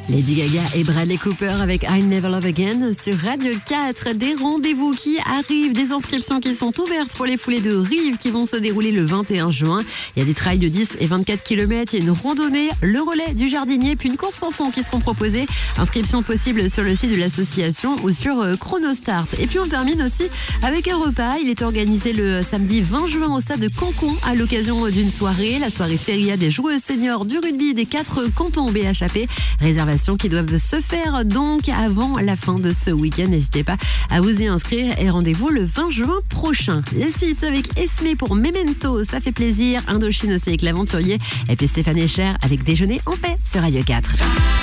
Lady Gaga et Bradley Cooper avec I Never Love Again sur Radio 4. Des rendez-vous qui arrivent, des inscriptions qui sont ouvertes pour les foulées de Rive qui vont se dérouler le 21 juin. Il y a des trails de 10 et 24 km, il y a une randonnée, le relais du jardinier, puis une course enfant qui seront proposées. Inscription possible sur le site de l'association ou sur Chronostart. Et puis on termine aussi avec un repas. Il est organisé le samedi 20 juin au stade de Cancon à l'occasion d'une soirée. La soirée feria des joueuses seniors du rugby des 4 cantons BHAP. Réservation qui doivent se faire donc avant la fin de ce week-end. N'hésitez pas à vous y inscrire et rendez-vous le 20 juin prochain. La suite avec Esmé pour Memento, ça fait plaisir. Indochine aussi avec l'aventurier. Et puis Stéphane Echer avec Déjeuner en paix sur Radio 4.